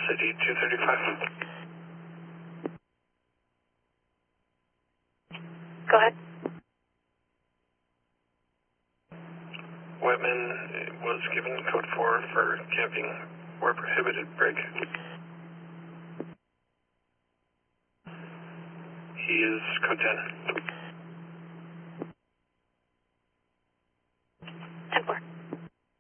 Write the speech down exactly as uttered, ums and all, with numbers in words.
City two thirty-five. Go ahead. Whitman was given code four for camping where prohibited. Break. He is code ten.